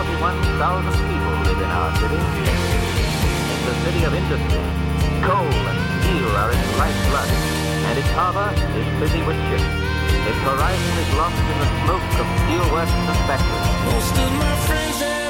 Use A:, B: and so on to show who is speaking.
A: 41,000 people live in our city. It's a city of industry. Coal and steel are its lifeblood, and its harbor is busy with ships. Its horizon is lost in the smoke of steelworks and factories.
B: Most of my friends